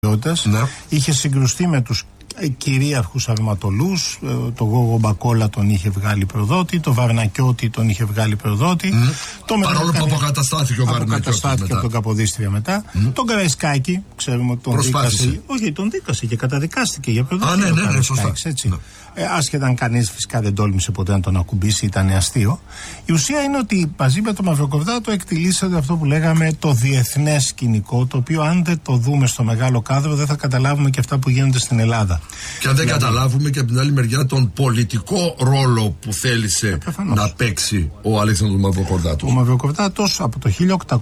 είχε συγκρουστεί με τους κυρίαρχους αρματολούς. Το Γόγο Μπακόλα τον είχε βγάλει προδότη, το Βαρνακιώτη τον είχε βγάλει προδότη. Παρόλο που αποκαταστάθηκε ο Βαρνακιώτη. Αποκαταστάθηκε από τον Καποδίστρια μετά. Τον Καραϊσκάκη, ξέρουμε ότι τον δίκασε. Όχι, τον δίκασε και καταδικάστηκε για προδότη. Ναι, σωστά. Άσχετα αν κανείς φυσικά δεν τόλμησε ποτέ να τον ακουμπήσει, ήταν αστείο. Η ουσία είναι ότι μαζί με το Μαυροκορδάτο εκτιλήσεται αυτό που λέγαμε το διεθνές σκηνικό, το οποίο αν δεν το δούμε στο μεγάλο κάδρο δεν θα καταλάβουμε και αυτά που γίνονται στην Ελλάδα. Και αν δεν καταλάβουμε και από την άλλη μεριά τον πολιτικό ρόλο που θέλησε να παίξει ο Αλέξανδρος Μαυροκορδάτος. Ο Μαυροκορδάτος από το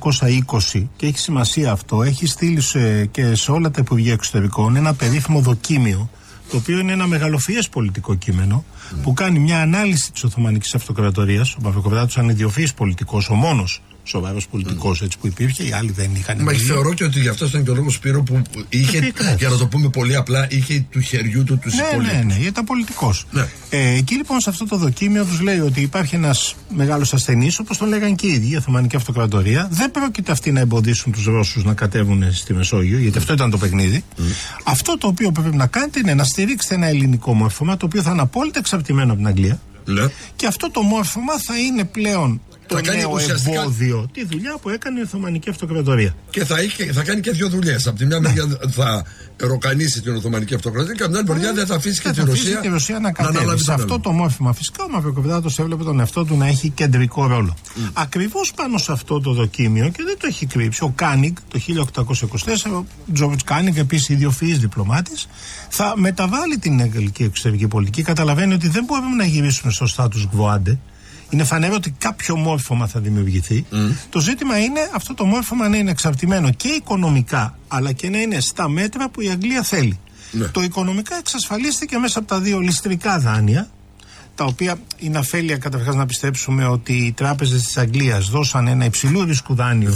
1820, και έχει σημασία αυτό, έχει στείλει και σε όλα τα Υπουργεία Εξωτερικών ένα περίφημο δοκίμιο, το οποίο είναι ένα μεγαλοφυές πολιτικό κείμενο που κάνει μια ανάλυση της Οθωμανικής Αυτοκρατορίας. Ο Μαυροκορδάτος ήταν ιδιοφυής πολιτικός, ο μόνος σοβαρός πολιτικός έτσι που υπήρχε, οι άλλοι δεν είχαν. Μα θεωρώ και ότι γι' αυτό ήταν και ο λόγος, Σπύρο, που είχε, για να το πούμε πολύ απλά, είχε του χεριού του τους υπολείπους. Ναι, ήταν πολιτικός. Εκεί λοιπόν σε αυτό το δοκίμιο τους λέει ότι υπάρχει ένας μεγάλος ασθενής, όπως τον λέγανε και οι ίδιοι, η Οθωμανική Αυτοκρατορία. Δεν πρόκειται αυτοί να εμποδίσουν τους Ρώσους να κατέβουν στη Μεσόγειο, γιατί αυτό ήταν το παιχνίδι. Αυτό το οποίο πρέπει να κάνετε είναι να στηρίξετε ένα ελληνικό μόρφωμα, το οποίο θα είναι απόλυτα εξαρτημένο από την Αγγλία. Και αυτό το μόρφωμα θα είναι πλέον το νέο εμπόδιο, τη δουλειά που έκανε η Οθωμανική Αυτοκρατορία. Και θα κάνει και δύο δουλειές. Από τη μια μεριά θα ροκανίσει την Οθωμανική Αυτοκρατορία και από την άλλη μεριά δεν θα αφήσει και τη Ρωσία να κατέβει. Σε αυτό το μόρφωμα φυσικά ο Μαυροκορδάτος έβλεπε τον εαυτό του να έχει κεντρικό ρόλο. Ακριβώς πάνω σε αυτό το δοκίμιο, και δεν το έχει κρύψει, ο Κάνιγκ το 1824, ο Τζόρτζ Κάνιγκ, επίσης ιδιοφυής διπλωμάτης, θα μεταβάλει την αγγλική εξωτερική πολιτική. Καταλαβαίνει ότι δεν μπορούμε να γυρίσουμε στο status quo ante. Είναι φανερό ότι κάποιο μόρφωμα θα δημιουργηθεί. Το ζήτημα είναι αυτό το μόρφωμα να είναι εξαρτημένο και οικονομικά, αλλά και να είναι στα μέτρα που η Αγγλία θέλει. Το οικονομικά εξασφαλίστηκε μέσα από τα δύο ληστρικά δάνεια, τα οποία είναι αφέλεια καταρχάς να πιστέψουμε ότι οι τράπεζες της Αγγλίας δώσαν ένα υψηλού ρισκού δάνειο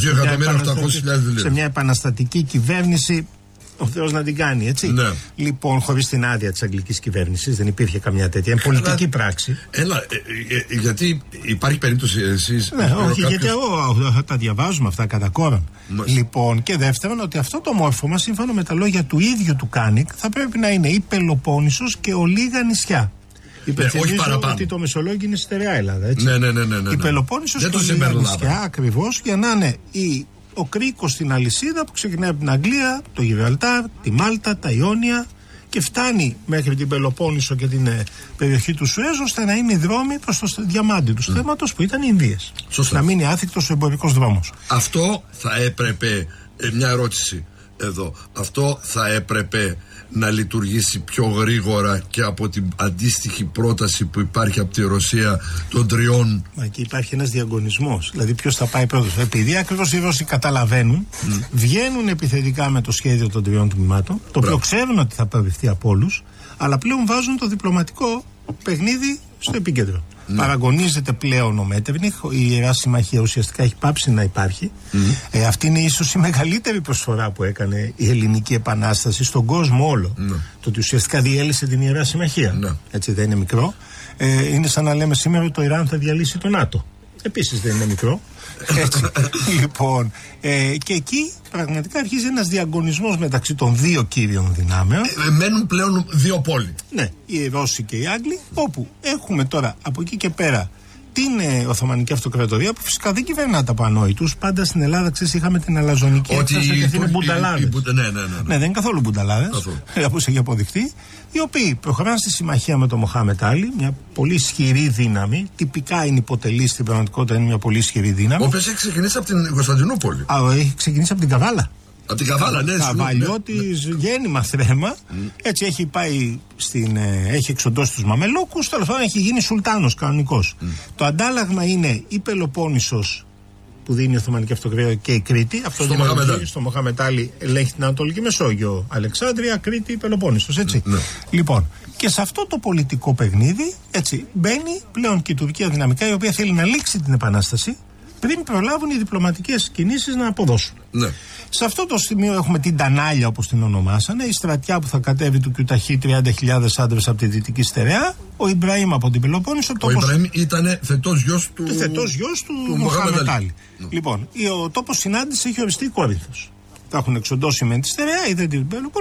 σε μια επαναστατική κυβέρνηση. Ο Θεός να την κάνει, έτσι. Λοιπόν, χωρίς την άδεια της αγγλικής κυβέρνησης, δεν υπήρχε καμιά τέτοια. Είναι πολιτική πράξη. Γιατί υπάρχει περίπτωση εσείς. Όχι, γιατί θα τα διαβάζουμε αυτά κατά κόρον. Λοιπόν, και δεύτερον, ότι αυτό το μόρφωμα, σύμφωνα με τα λόγια του ίδιου του Κάνικ, θα πρέπει να είναι η Πελοπόννησος και ο λίγα νησιά. Υπενθυμίζω ότι το Μεσολόγγι είναι στερεά Ελλάδα, έτσι. Η Πελοπόννησος και ο λίγα νησιά, ακριβώς, για να είναι ο κρίκος στην αλυσίδα που ξεκινάει από την Αγγλία, το Γιβραλτάρ, τη Μάλτα, τα Ιόνια και φτάνει μέχρι την Πελοπόννησο και την περιοχή του Σουέζ, ώστε να είναι οι δρόμοι προς το διαμάντι του θέματος που ήταν οι Ινδίες. Να μείνει άθικτος ο εμπορικός δρόμος. Αυτό θα έπρεπε, μια ερώτηση εδώ, αυτό θα έπρεπε να λειτουργήσει πιο γρήγορα και από την αντίστοιχη πρόταση που υπάρχει από τη Ρωσία των τριών. Μα εκεί υπάρχει ένας διαγωνισμός. Δηλαδή ποιος θα πάει πρώτος. Επειδή ακριβώς οι Ρώσοι καταλαβαίνουν, βγαίνουν επιθετικά με το σχέδιο των τριών τμήματων, το οποίο ξέρουν ότι θα παραιτηθεί από όλους, αλλά πλέον βάζουν το διπλωματικό παιχνίδι στο επίκεντρο. Παραγωνίζεται πλέον ο Μέττερνιχ, η Ιερά Συμμαχία ουσιαστικά έχει πάψει να υπάρχει. Αυτή είναι ίσως η μεγαλύτερη προσφορά που έκανε η Ελληνική Επανάσταση στον κόσμο όλο. Το ότι ουσιαστικά διέλυσε την Ιερά Συμμαχία. Έτσι δεν είναι μικρό. Είναι σαν να λέμε σήμερα ότι το Ιράν θα διαλύσει το ΝΑΤΟ. Επίσης δεν είναι μικρό. Έτσι. Λοιπόν, και εκεί πραγματικά αρχίζει ένας διαγωνισμός μεταξύ των δύο κύριων δυνάμεων. Μένουν πλέον δύο πόλοι. Ναι, οι Ρώσοι και οι Άγγλοι, όπου έχουμε τώρα από εκεί και πέρα την Οθωμανική Αυτοκρατορία, που φυσικά δεν κυβερνά τα πανόη τους. Πάντα στην Ελλάδα, ξέρεις, είχαμε την αλαζονική έκφραση ότι είναι μπουνταλάδες. Ναι, δεν είναι καθόλου μπουνταλάδες, όπως έχει αποδειχτεί. Οι οποίοι προχωράνε στη συμμαχία με τον Μοχάμετ Άλι, μια πολύ ισχυρή δύναμη. Τυπικά είναι υποτελή, στην πραγματικότητα είναι μια πολύ ισχυρή δύναμη. Ο οποίος έχει ξεκινήσει από την Κωνσταντινούπολη. Έχει ξεκινήσει από την Καβάλα. Από την Καβάλα, ναι. Καβαλιώτης, γέννημα θρέμα. Έτσι έχει πάει έχει εξοντώσει τους Μαμελούκους. Τέλος πάντων έχει γίνει σουλτάνος κανονικός. Το αντάλλαγμα είναι η Πελοπόννησος που δίνει η Οθωμανική Αυτοκρατορία και η Κρήτη. Αυτό στο Μοχάμετ Άλι ελέγχει την Ανατολική Μεσόγειο. Αλεξάνδρεια, Κρήτη, Πελοπόννησος. Έτσι. Λοιπόν, και σε αυτό το πολιτικό παιχνίδι έτσι μπαίνει πλέον και η Τουρκία δυναμικά, η οποία θέλει να λήξει την Επανάσταση πριν προλάβουν οι διπλωματικές κινήσεις να αποδώσουν. Σε αυτό το σημείο έχουμε την Τανάλια, όπως την ονομάσανε, η στρατιά που θα κατέβει του Κιουταχή 30.000 άντρες από τη Δυτική Στερεά, ο Ιμπραήμ από την Πελοπόννησο. Ο Ιμπραήμ ήταν θετός γιος του Μοχάμετ Άλι. Λοιπόν, ο τόπος συνάντησης έχει οριστεί Κόρινθος. Θα έχουν εξοντώσει με τη Στερεά ή δεν την Πελοπόννησο.